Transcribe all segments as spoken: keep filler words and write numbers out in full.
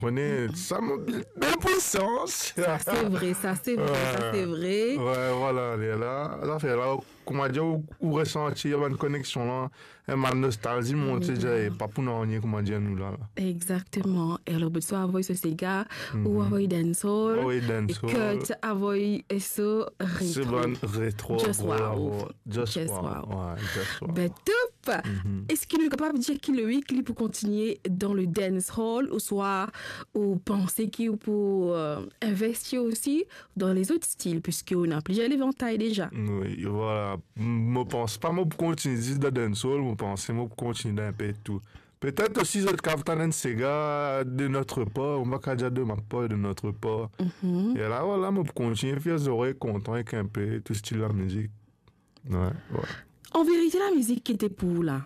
Prenez ça mobile d'impuissance. Ça, c'est vrai, ça, c'est vrai, Ouais. ça, c'est vrai. Ouais, voilà, elle est là. Ça fait là, comment dire, où, où ressentir une connexion là, une nostalgie, mon Oui, Dieu, là. pas pour nous, on comment dire, nous là. là. Exactement. Et alors, soit avoir ce Sega, ou Mhm. avoir dancehall, Oh, oui, et dancehall. que avoir eso C'est rétro. bon, rétro, Just gros, wow. gros. Just Just wow. wow. Ouais, just wow. Ben, top! Mhm. Est-ce qu'il est capable de dire qu'il est oui, qu'il est pour continuer dans le dancehall, ou soit, ou penser qu'il est pour euh, investir aussi dans les autres styles, puisqu'on a plusieurs éventails déjà. Oui, voilà. Je pense pas moi pour continuer de dancehall, je pense moi pour continuer d'un peu tout. Peut-être aussi cette capitaine Sega de notre part, on va pas dire de ma part, de notre part. Mhm. Et là, voilà, moi pour continuer, faire les oreilles content avec un peu tout style de la musique. Ouais, ouais. En vérité, la musique qui était pour là.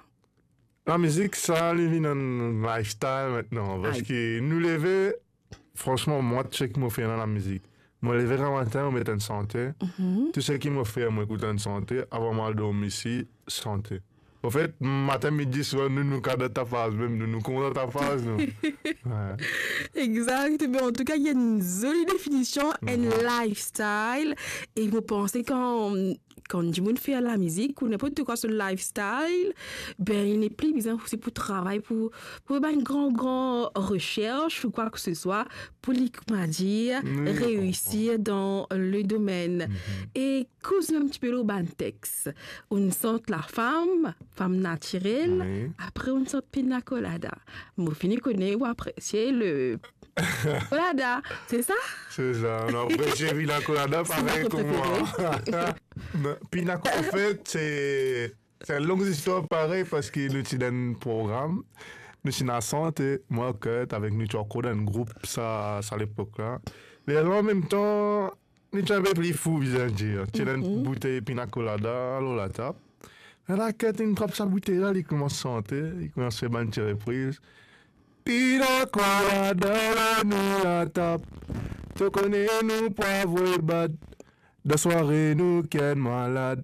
La musique, ça, elle vient dans le lifestyle maintenant. Parce Aïe. que nous lever, franchement, moi, tout ce qui m'a fait dans la musique. Moi, lever un matin, on mettait une santé. Mhm. Tout ce qui m'a fait, moi, écouter une santé. Avant moi, de dormir ici, santé. En fait, matin, midi, soir, nous, nous, cadre ta phase, même nous, nous, comment ta phase, nous. Ouais. Exact, mais en tout cas, il y a une jolie définition, un lifestyle. Et vous pensez quand, quand du monde fait la musique ou n'importe quoi sur le lifestyle, ben, il n'est plus besoin aussi pour travailler, pour, pour ben, une grande, grande recherche ou quoi que ce soit, pour, lui, comment dire, Oui, réussir dans le domaine. Et cause un petit peu le ban texte. On sent la femme, femme naturelle, Oui. après on sent pina colada. Moi, fini connaître ou apprécier le colada, c'est ça? C'est ça. Non, après, j'ai vu la colada pareil votre comme moi. Non, Pina en fait, c'est c'est une longue histoire pareil parce que nous sommes dans un programme. Nous sommes en santé, moi, Kurt, avec nous, tu as dans un groupe, ça, ça à l'époque là. Mais en même temps, nous sommes un peu plus fous, bien dire. Tu as une bouteille Pina Colada, alors la tape. Et là, Kurt, il trappe sa bouteille là, il commence à chanter, il commence à faire une petite reprise. Pina Colada, nous la tape. Tu connais nous, poivre et bad. De soirée, nous, ken malade.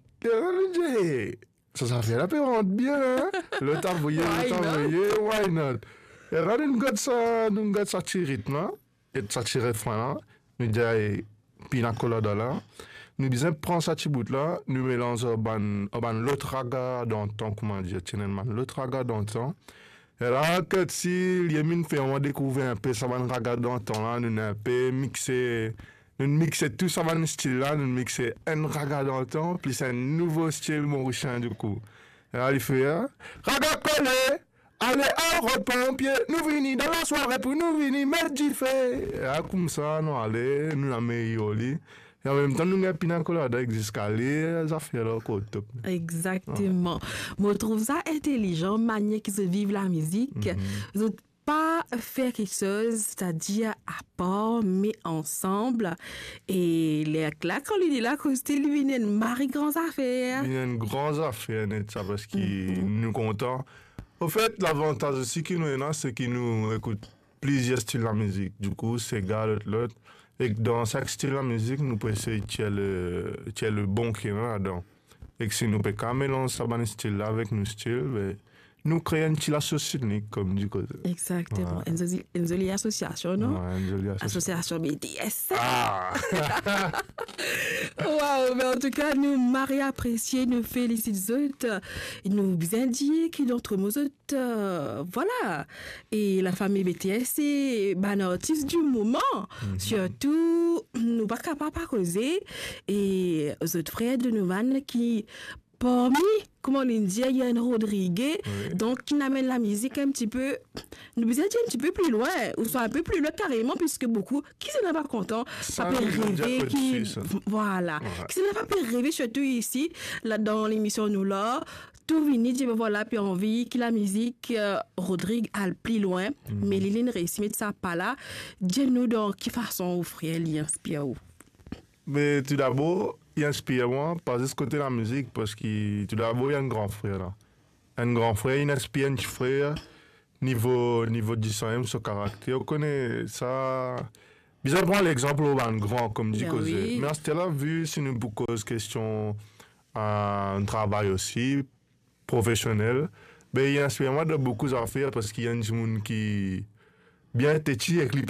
Ça, ça fait la paix, rentre bien, hein? Le temps voyé, Why le temps not? voyé, why not? Et là, nous gâte ça, nous gâte ça petit rythme, hein? Et ça petit refrain, là. Nous disons, pina colada, là. Nous disons, prends ça petit bout, là. Nous mélangeons ban, ban l'autre raga dans le temps, comment dire, finalement, l'autre raga dans le temps. Et là, que si les mines fait, on va découvrir un peu ça va nous regarder dans le temps là, nous un peu mixer, nous mixer tout ça va nous style là, nous mixer un raga dans le temps, puis un nouveau style mauricien du coup. Et là, il fait, hein, raga collé, allez, au repompier, nous venons dans la soirée pour nous venir mettre du feu. Et là, comme ça, nous allons, nous la meilleure au lit. Et en même temps, nous avons pina colada avec des escaliers, ça fait là, quoi, top. Exactement. Moi, je trouve ça intelligent, manière qu'ils se vivent la musique. Vous n'êtes pas faire quelque chose, c'est-à-dire à part, mais ensemble. Et les là, quand il est là, c'est lui, il y a une marie grande affaire. Il y a une grande affaire, net, ça, parce qu'il nous content. Au fait, l'avantage aussi qu'il nous a, c'est qu'il nous écoute plusieurs styles de musique. Du coup, c'est gars, l'autre, l'autre. Et que dans chaque style de musique, nous pouvons essayer de tirer le, tirer le bon qui est là-dedans. Et que si nous pouvons mélanger ça dans style là avec nos styles, ben, nous créons une petite association, comme du côté. Exactement. Une jolie- une jolie association, non? Ouais, une jolie association. Association B T S. Ah! Waouh, mais en tout cas, nous, Marie apprécié, nous félicitons autres. Et nous bien dit que d'entre nous autres, euh, voilà. Et la famille B T S, c'est ben, un artiste du moment. Surtout, nous pas capables de causer. Et aux autres frères de nous qui, parmi, comment on dit, il y a un Rodriguez, Oui. donc qui amène la musique un petit peu, nous besoin dire un petit peu plus loin, ou soit un peu plus loin carrément, puisque beaucoup, qui s'en est pas content, Ça, ça peut nous dit rêver, un peu qui, dessus, ça. voilà, Ouais. qui s'en est pas peut rêver, surtout ici, là, dans l'émission Nous là, tout vini, dit, ben voilà, puis envie, que la musique, euh, Rodrigue a le plus loin, mais Liline réussit, mais ça pas là, dis-nous dans quelle façon offrir, lui inspire ou. Mais tout d'abord, il inspire moi, pas de ce côté de la musique, parce que tout d'abord, il y a un grand frère là. Un grand frère, il inspire un petit frère, niveau, niveau dix-cinq, son caractère. On connaît ça. Bizarre, prendre l'exemple au ban grand, comme dit Ben Cosé. oui. Mais à ce là vu, si nous posons question euh, un travail aussi professionnel, ben, il inspire moi de beaucoup d'affaires parce qu'il y a des gens qui. bien têtu avec lui